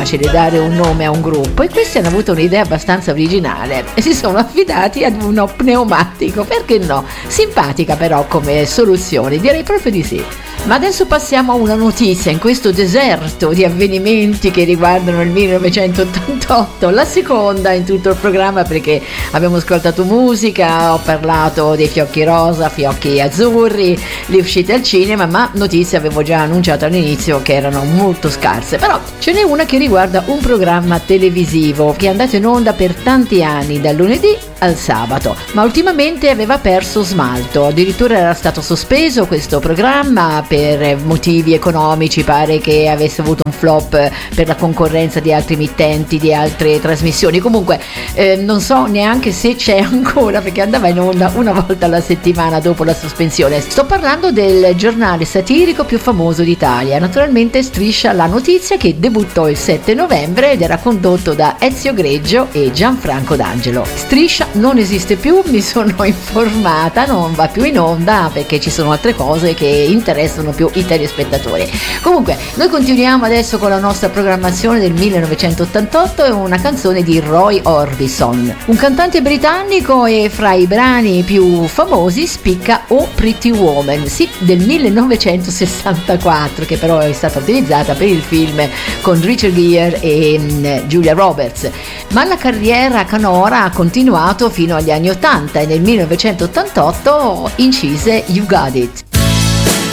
facile dare un nome a un gruppo e questi hanno avuto un'idea abbastanza originale e si sono affidati ad uno pneumatico, perché no? Simpatica però come soluzione, direi proprio di sì. Ma adesso passiamo a una notizia in questo deserto di avvenimenti che riguardano il 1988, la seconda in tutto il programma perché abbiamo ascoltato musica, ho parlato dei fiocchi rosa, fiocchi azzurri, le uscite al cinema, ma notizie avevo già annunciato all'inizio che erano molto scarse. Però ce n'è una che riguarda un programma televisivo che è andato in onda per tanti anni, dal lunedì al sabato, ma ultimamente aveva perso smalto, addirittura era stato sospeso questo programma per motivi economici, pare che avesse avuto un flop per la concorrenza di altri emittenti, di altre trasmissioni. Comunque non so neanche se c'è ancora perché andava in onda una volta alla settimana dopo la sospensione. Sto parlando del giornale satirico più famoso d'Italia, naturalmente Striscia la Notizia, che debuttò il 7 novembre ed era condotto da Ezio Greggio e Gianfranco D'Angelo. Striscia non esiste più, mi sono informata, non va più in onda perché ci sono altre cose che interessano più i telespettatori. Comunque noi continuiamo adesso con la nostra programmazione del 1988 e una canzone di Roy Orbison, un cantante britannico, e fra i brani più famosi spicca Oh Pretty Woman, sì, del 1964, che però è stata utilizzata per il film con Richard Gere e Julia Roberts, ma la carriera canora ha continuato fino agli anni 80 e nel 1988 incise You Got It.